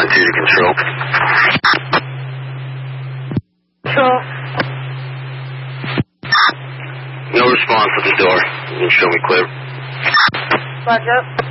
9-2 to control. Control. No response at the door. You can show me clear. Roger.